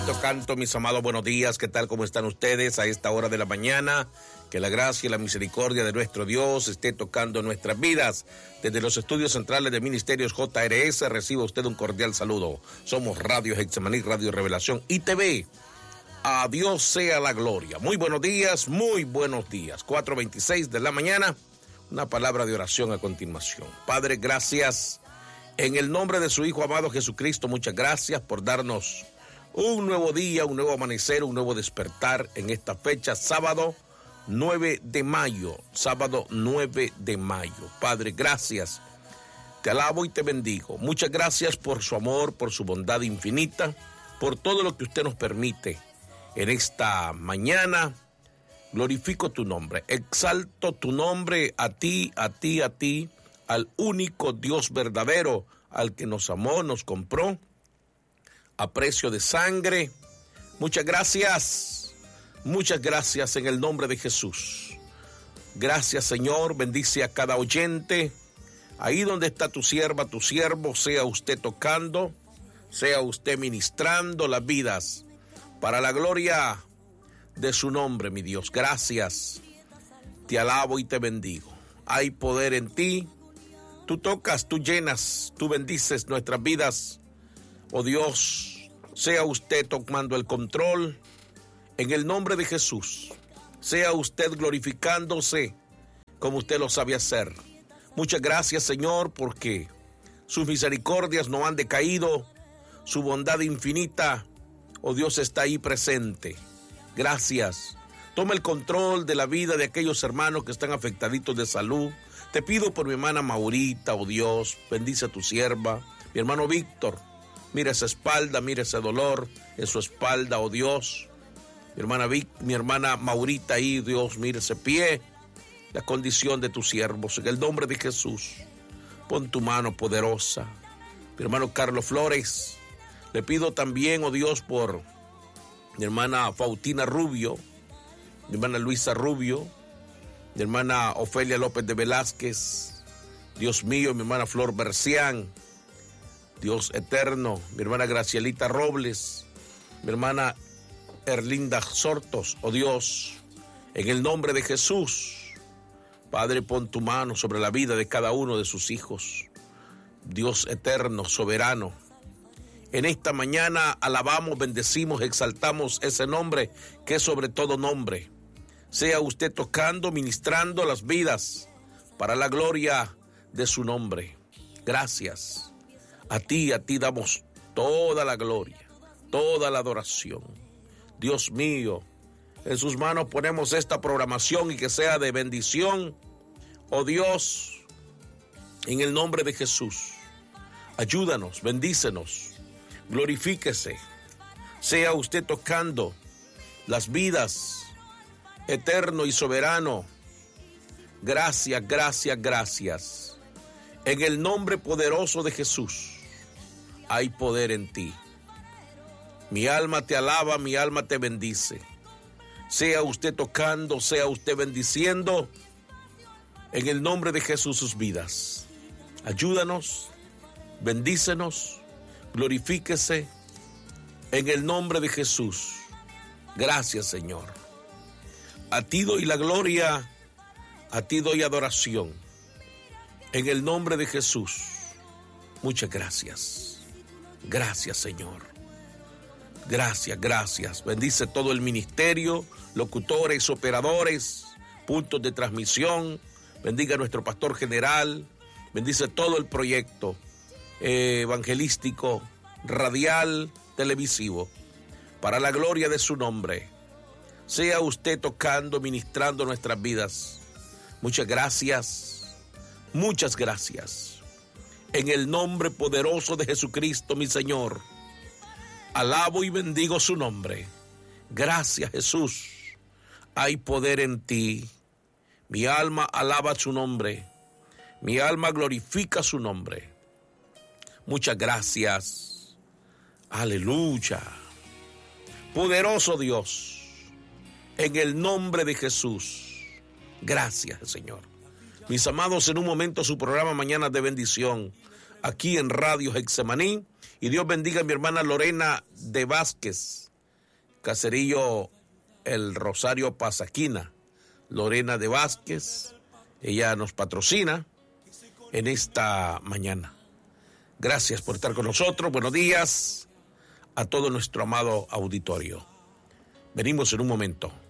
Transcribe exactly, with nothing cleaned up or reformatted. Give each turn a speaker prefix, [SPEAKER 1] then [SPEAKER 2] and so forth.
[SPEAKER 1] Bendito canto, mis amados, buenos días, ¿qué tal? ¿Cómo están ustedes a esta hora de la mañana? Que la gracia y la misericordia de nuestro Dios esté tocando nuestras vidas. Desde los estudios centrales de Ministerios J R S reciba usted un cordial saludo. Somos Radio Getsemaní, Radio Revelación y T V. A Dios sea la gloria. Muy buenos días, muy buenos días. cuatro veintiséis de la mañana, una palabra de oración a continuación. Padre, gracias. En el nombre de su Hijo amado Jesucristo, muchas gracias por darnos un nuevo día, un nuevo amanecer, un nuevo despertar en esta fecha, sábado nueve de mayo, sábado nueve de mayo. Padre, gracias. Te alabo y te bendigo. Muchas gracias por su amor, por su bondad infinita, por todo lo que usted nos permite en esta mañana. Glorifico tu nombre, exalto tu nombre a ti, a ti, a ti, al único Dios verdadero, al que nos amó, nos compró a precio de sangre. Muchas gracias, muchas gracias en el nombre de Jesús. Gracias, Señor, bendice a cada oyente. Ahí donde está tu sierva, tu siervo, sea usted tocando, sea usted ministrando las vidas para la gloria de su nombre, mi Dios. Gracias, te alabo y te bendigo. Hay poder en ti. Tú tocas, tú llenas, tú bendices nuestras vidas. Oh Dios, sea usted tomando el control en el nombre de Jesús. Sea usted glorificándose como usted lo sabe hacer. Muchas gracias, Señor, porque sus misericordias no han decaído, su bondad infinita, oh Dios, está ahí presente. Gracias. Toma el control de la vida de aquellos hermanos que están afectaditos de salud. Te pido por mi hermana Maurita, oh Dios, bendice a tu sierva, mi hermano Víctor. Mira esa espalda, mira ese dolor en su espalda, oh Dios. Mi hermana Vic, mi hermana Maurita ahí, Dios, mira ese pie, la condición de tus siervos. En el nombre de Jesús, pon tu mano poderosa. Mi hermano Carlos Flores, le pido también, oh Dios, por mi hermana Faustina Rubio, mi hermana Luisa Rubio, mi hermana Ofelia López de Velázquez, Dios mío, mi hermana Flor Bercián, Dios eterno, mi hermana Gracielita Robles, mi hermana Erlinda Sortos, oh Dios, en el nombre de Jesús, Padre, pon tu mano sobre la vida de cada uno de sus hijos, Dios eterno, soberano. En esta mañana alabamos, bendecimos, exaltamos ese nombre que es sobre todo nombre. Sea usted tocando, ministrando las vidas para la gloria de su nombre. Gracias. A ti, a ti damos toda la gloria, toda la adoración. Dios mío, en sus manos ponemos esta programación y que sea de bendición. Oh Dios, en el nombre de Jesús, ayúdanos, bendícenos, glorifíquese. Sea usted tocando las vidas, eterno y soberano. Gracias, gracias, gracias. En el nombre poderoso de Jesús, hay poder en ti. Mi alma te alaba, mi alma te bendice. Sea usted tocando, sea usted bendiciendo, en el nombre de Jesús sus vidas. Ayúdanos, bendícenos, glorifíquese, en el nombre de Jesús. Gracias, Señor. A ti doy la gloria, a ti doy adoración. En el nombre de Jesús, muchas gracias. Gracias, Señor. Gracias, gracias. Bendice todo el ministerio, locutores, operadores, puntos de transmisión. Bendiga a nuestro pastor general. Bendice todo el proyecto eh, evangelístico, radial, televisivo. Para la gloria de su nombre. Sea usted tocando, ministrando nuestras vidas. Muchas gracias, muchas gracias. En el nombre poderoso de Jesucristo, mi Señor, alabo y bendigo su nombre. Gracias, Jesús. Hay poder en ti. Mi alma alaba su nombre. Mi alma glorifica su nombre. Muchas gracias. Aleluya. Poderoso Dios. En el nombre de Jesús. Gracias, Señor. Mis amados, en un momento su programa Mañanas de Bendición, aquí en Radio Getsemaní. Y Dios bendiga a mi hermana Lorena de Vázquez, Caserío El Rosario Pasaquina, Lorena de Vázquez, ella nos patrocina en esta mañana. Gracias por estar con nosotros, buenos días a todo nuestro amado auditorio. Venimos en un momento.